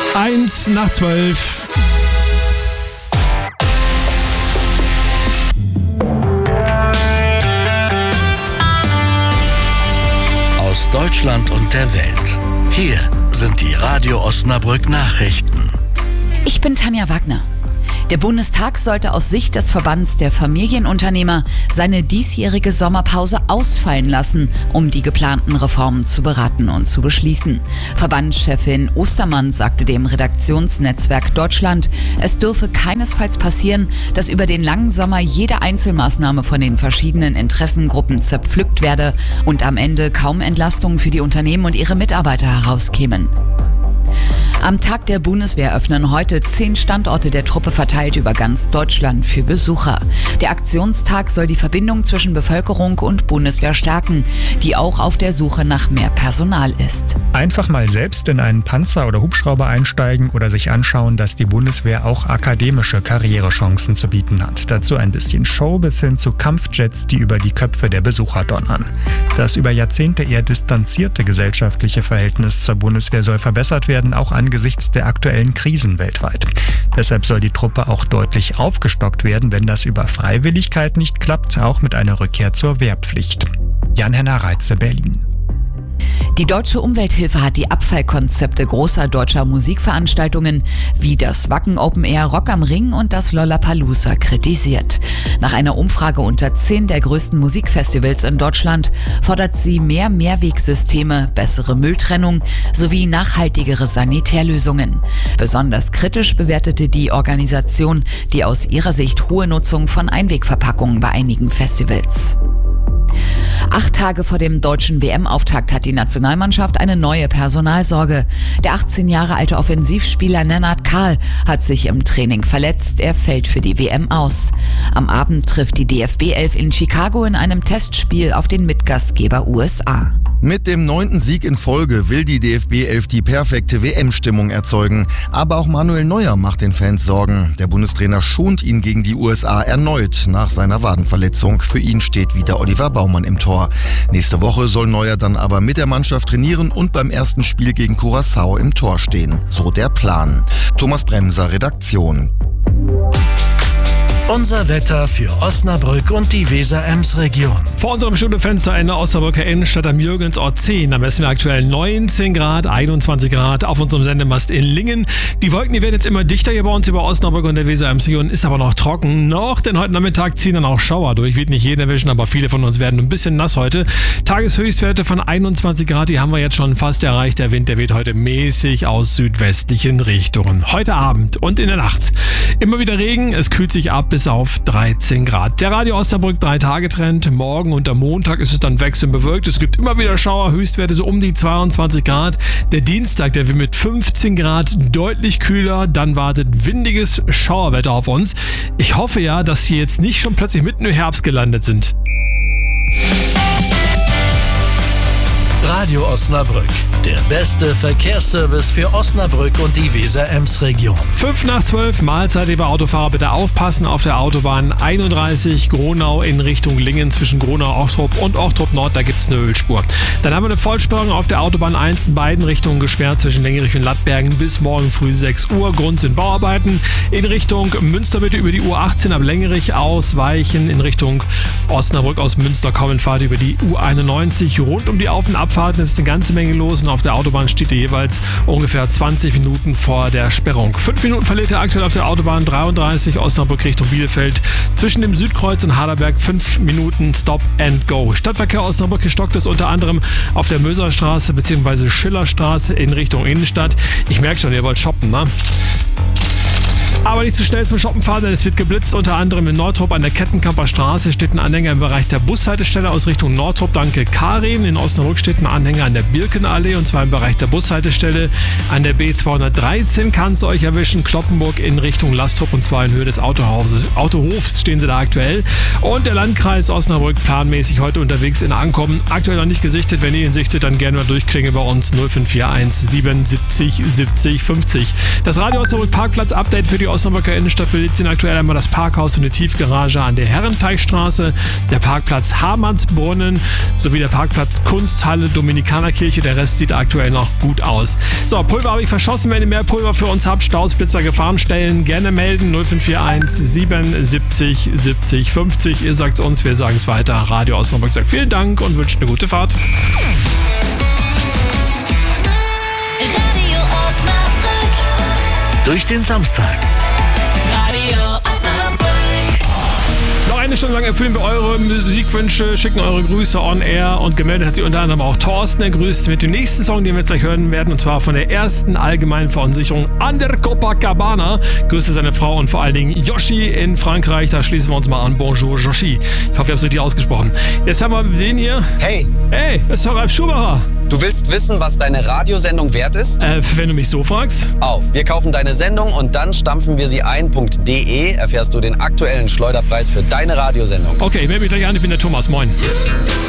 1:12. Aus Deutschland und der Welt. Hier sind die Radio Osnabrück Nachrichten. Ich bin Tanja Wagner. Der Bundestag sollte aus Sicht des Verbands der Familienunternehmer seine diesjährige Sommerpause ausfallen lassen, um die geplanten Reformen zu beraten und zu beschließen. Verbandschefin Ostermann sagte dem Redaktionsnetzwerk Deutschland, es dürfe keinesfalls passieren, dass über den langen Sommer jede Einzelmaßnahme von den verschiedenen Interessengruppen zerpflückt werde und am Ende kaum Entlastungen für die Unternehmen und ihre Mitarbeiter herauskämen. Am Tag der Bundeswehr öffnen heute 10 Standorte der Truppe verteilt über ganz Deutschland für Besucher. Der Aktionstag soll die Verbindung zwischen Bevölkerung und Bundeswehr stärken, die auch auf der Suche nach mehr Personal ist. Einfach mal selbst in einen Panzer oder Hubschrauber einsteigen oder sich anschauen, dass die Bundeswehr auch akademische Karrierechancen zu bieten hat. Dazu ein bisschen Show bis hin zu Kampfjets, die über die Köpfe der Besucher donnern. Das über Jahrzehnte eher distanzierte gesellschaftliche Verhältnis zur Bundeswehr soll verbessert werden, auch angesichts der aktuellen Krisen weltweit. Deshalb soll die Truppe auch deutlich aufgestockt werden, wenn das über Freiwilligkeit nicht klappt, auch mit einer Rückkehr zur Wehrpflicht. Jan-Henner Reitze, Berlin. Die Deutsche Umwelthilfe hat die Abfallkonzepte großer deutscher Musikveranstaltungen wie das Wacken Open Air Rock am Ring und das Lollapalooza kritisiert. Nach einer Umfrage unter 10 der größten Musikfestivals in Deutschland fordert sie mehr Mehrwegsysteme, bessere Mülltrennung sowie nachhaltigere Sanitärlösungen. Besonders kritisch bewertete die Organisation die aus ihrer Sicht hohe Nutzung von Einwegverpackungen bei einigen Festivals. 8 Tage vor dem deutschen WM-Auftakt hat die Nationalmannschaft eine neue Personalsorge. Der 18 Jahre alte Offensivspieler Lennart Kahl hat sich im Training verletzt. Er fällt für die WM aus. Am Abend trifft die DFB-11 in Chicago in einem Testspiel auf den Mitgastgeber USA. Mit dem 9. Sieg in Folge will die DFB-11 die perfekte WM-Stimmung erzeugen. Aber auch Manuel Neuer macht den Fans Sorgen. Der Bundestrainer schont ihn gegen die USA erneut nach seiner Wadenverletzung. Für ihn steht wieder Oliver Baumann im Tor. Nächste Woche soll Neuer dann aber mit der Mannschaft trainieren und beim ersten Spiel gegen Curaçao im Tor stehen. So der Plan. Thomas Bremser, Redaktion. Unser Wetter für Osnabrück und die Weser-Ems-Region. Vor unserem Studiofenster in der Osnabrücker Innenstadt am Jürgensort 10. Da messen wir aktuell 19 Grad, 21 Grad auf unserem Sendemast in Lingen. Die Wolken, die werden jetzt immer dichter hier bei uns über Osnabrück und der Weser-Ems-Region. Ist aber noch trocken. Noch, denn heute Nachmittag ziehen dann auch Schauer durch. Wird nicht jeden erwischen, aber viele von uns werden ein bisschen nass heute. Tageshöchstwerte von 21 Grad, die haben wir jetzt schon fast erreicht. Der Wind, der weht heute mäßig aus südwestlichen Richtungen. Heute Abend und in der Nacht immer wieder Regen. Es kühlt sich ab bis auf 13 Grad. Der Radio Osnabrück 3-Tage-Trend. Morgen und am Montag ist es dann wechselnd bewölkt. Es gibt immer wieder Schauer, Höchstwerte so um die 22 Grad. Der Dienstag, der wird mit 15 Grad deutlich kühler. Dann wartet windiges Schauerwetter auf uns. Ich hoffe ja, dass wir jetzt nicht schon plötzlich mitten im Herbst gelandet sind. Radio Osnabrück, der beste Verkehrsservice für Osnabrück und die Weser-Ems-Region. 11:55, Mahlzeit, lieber Autofahrer, bitte aufpassen auf der Autobahn 31 Gronau in Richtung Lingen zwischen Gronau-Ochtrup und Ochtrup-Nord, da gibt es eine Ölspur. Dann haben wir eine Vollsperrung auf der Autobahn 1 in beiden Richtungen gesperrt zwischen Lengerich und Lattbergen bis morgen früh 6 Uhr. Grund sind Bauarbeiten. In Richtung Münster bitte über die U18 ab Lengerich ausweichen. In Richtung Osnabrück aus Münster kommen Fahrt über die U91. Rund um die Auf- und Abfahrten ist eine ganze Menge los und auf der Autobahn steht ihr jeweils ungefähr 20 Minuten vor der Sperrung. 5 Minuten verliert ihr aktuell auf der Autobahn 33 Osnabrück Richtung Bielefeld. Zwischen dem Südkreuz und Harderberg 5 Minuten Stop and Go. Stadtverkehr Osnabrück gestockt ist unter anderem auf der Möserstraße bzw. Schillerstraße in Richtung Innenstadt. Ich merke schon, ihr wollt shoppen, ne? Aber nicht zu schnell zum Shoppen fahren, denn es wird geblitzt. Unter anderem in Nordtrup an der Kettenkamper Straße steht ein Anhänger im Bereich der Bushaltestelle aus Richtung Nordtrup. Danke Karin. In Osnabrück steht ein Anhänger an der Birkenallee und zwar im Bereich der Bushaltestelle. An der B213 kann es euch erwischen. Kloppenburg in Richtung Lastrup und zwar in Höhe des Autohofs stehen sie da aktuell. Und der Landkreis Osnabrück planmäßig heute unterwegs in Ankommen. Aktuell noch nicht gesichtet. Wenn ihr ihn sichtet, dann gerne mal durchklingeln bei uns 0541 77 70 50. Das Radio Osnabrück Parkplatz Update für die Osnabrücker Innenstadt belegt sind aktuell einmal das Parkhaus und eine Tiefgarage an der Herrenteichstraße, der Parkplatz Hamannsbrunnen sowie der Parkplatz Kunsthalle Dominikanerkirche. Der Rest sieht aktuell noch gut aus. So, Pulver habe ich verschossen. Wenn ihr mehr Pulver für uns habt, Stausblitzer, Gefahrenstellen, gerne melden. 0541 77 70 50. Ihr sagt's uns, wir sagen es weiter. Radio Osnabrück sagt vielen Dank und wünscht eine gute Fahrt. Radio Osnabrück. Durch den Samstag. Radio Osnabrück. Noch eine Stunde lang erfüllen wir eure Musikwünsche, schicken eure Grüße on air und gemeldet hat sich unter anderem auch Thorsten. Er grüßt mit dem nächsten Song, den wir jetzt gleich hören werden, und zwar von der ersten allgemeinen Verunsicherung an der Copacabana. Grüße seine Frau und vor allen Dingen Yoshi in Frankreich. Da schließen wir uns mal an. Bonjour Yoshi. Ich hoffe, ich habe es richtig ausgesprochen. Jetzt haben wir den hier. Hey, Das ist doch Ralf Schumacher. du willst wissen, was deine Radiosendung wert ist? Wenn du mich so fragst. Auf, wir kaufen deine Sendung und dann stampfen wir sie ein.de erfährst du den aktuellen Schleuderpreis für deine Radiosendung. Okay, ich melde mich gleich an. Ich bin der Thomas. Moin.